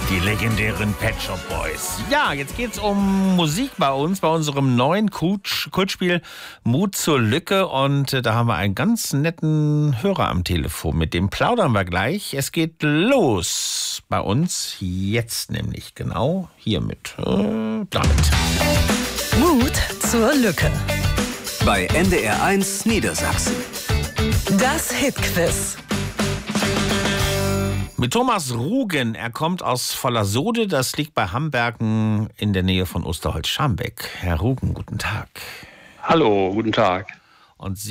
Die legendären Pet Shop Boys. Ja, jetzt geht's um Musik bei uns, bei unserem neuen Kultspiel Mut zur Lücke. Und da haben wir einen ganz netten Hörer am Telefon. Mit dem plaudern wir gleich. Es geht los bei uns jetzt nämlich genau hiermit. Damit. Mut zur Lücke. Bei NDR1 Niedersachsen. Das Hitquiz. Mit Thomas Rugen, er kommt aus Vollersode, das liegt bei Hambergen in der Nähe von Osterholz-Scharmbeck. Herr Rugen, guten Tag. Hallo, guten Tag. Und